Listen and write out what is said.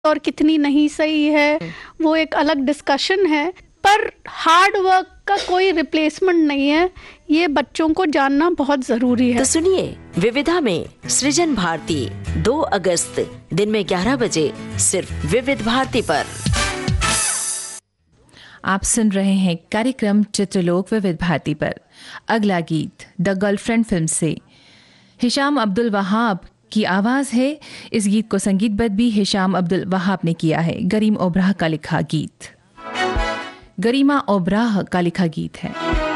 और कितनी नहीं सही है, वो एक अलग डिस्कशन है। पर हार्ड वर्क का कोई रिप्लेसमेंट नहीं है, ये बच्चों को जानना बहुत जरूरी है। तो सुनिए विविधा में सृजन भारती 2 अगस्त दिन में 11 बजे सिर्फ विविध भारती पर। आप सुन रहे हैं कार्यक्रम चित्रलोक विविध भारती पर। अगला गीत द गर्लफ्रेंड फिल्म से हिशाम अब्दुल वहाब की आवाज है। इस गीत को संगीतबद्ध भी हिशाम अब्दुल वहाब ने किया है। गरिमा ओबराह का लिखा गीत है।